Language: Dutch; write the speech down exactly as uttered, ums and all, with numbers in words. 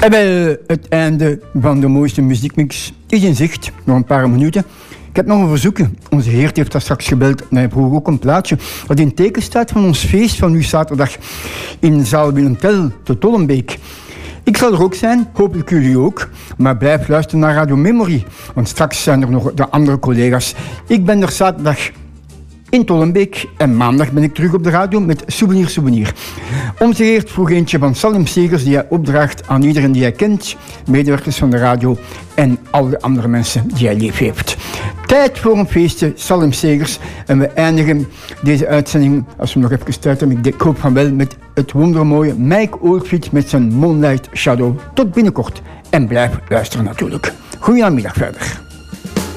En wel, het einde van de mooiste muziekmix is in zicht. Nog een paar minuten. Ik heb nog een verzoeken. Onze Heert heeft daar straks gebeld. En hij vroeg ook een plaatje dat in teken staat van ons feest van nu zaterdag in zaal Willem Tell te Tollenbeek. Ik zal er ook zijn, hopelijk jullie ook. Maar blijf luisteren naar Radio Memory, want straks zijn er nog de andere collega's. Ik ben er zaterdag in Tollenbeek en maandag ben ik terug op de radio met Souvenir Souvenir. Onze Heert vroeg eentje van Salem Segers die hij opdraagt aan iedereen die hij kent, medewerkers van de radio en alle andere mensen die hij lief heeft. Tijd voor een feestje, Salem Segers. En we eindigen deze uitzending, als we nog even tijd hebben, ik hoop van wel, met het wondermooie Mike Oldfield met zijn Moonlight Shadow. Tot binnenkort. En blijf luisteren natuurlijk. Goedemiddag verder.